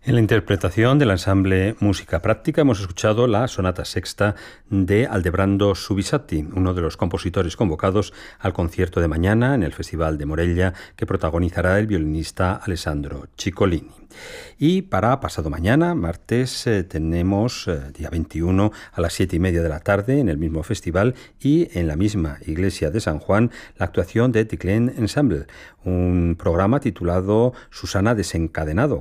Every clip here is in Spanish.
En la interpretación del ensamble Música Práctica hemos escuchado la sonata sexta de Aldebrando Subissati, uno de los compositores convocados al concierto de mañana en el Festival de Morella que protagonizará el violinista Alessandro Ciccolini. Y para pasado mañana, martes, tenemos día 21 a las 7:30 de la tarde en el mismo festival y en la misma iglesia de San Juan la actuación de Ticlén Ensemble, un programa titulado Susana Desencadenado,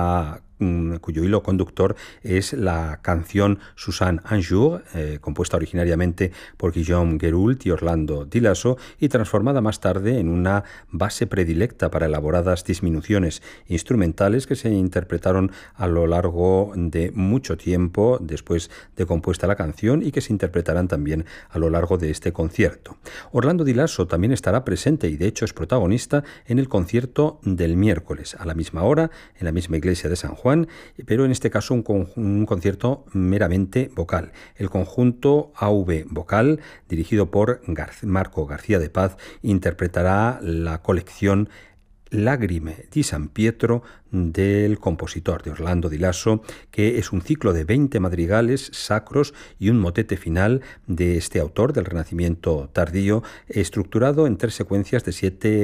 cuyo hilo conductor es la canción Suzanne un jour, compuesta originariamente por Guillaume Guéroult y Orlando Di Lasso y transformada más tarde en una base predilecta para elaboradas disminuciones instrumentales que se interpretaron a lo largo de mucho tiempo después de compuesta la canción y que se interpretarán también a lo largo de este concierto. Orlando Di Lasso también estará presente y de hecho es protagonista en el concierto del miércoles a la misma hora en la misma iglesia de San Juan, pero en este caso un concierto meramente vocal. El conjunto AV Vocal, dirigido por Marco García de Paz, interpretará la colección Lagrime di San Pietro del compositor de Orlando Di Lasso, que es un ciclo de 20 madrigales sacros y un motete final de este autor del Renacimiento tardío, estructurado en 3 secuencias de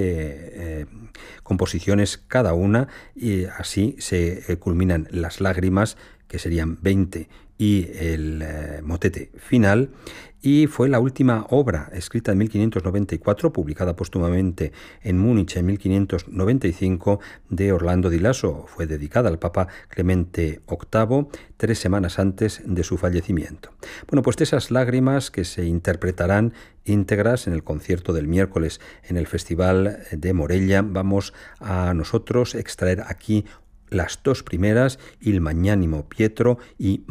7 composiciones cada una, y así se culminan las lágrimas, que serían 20, y el motete final, y fue la última obra escrita en 1594, publicada póstumamente en Múnich en 1595, de Orlando Di Lasso. Fue dedicada al Papa Clemente VIII 3 semanas antes de su fallecimiento. Bueno, pues de esas lágrimas que se interpretarán íntegras en el concierto del miércoles en el Festival de Morella, vamos a nosotros extraer aquí las 2 primeras, Il Magnanimo Pietro y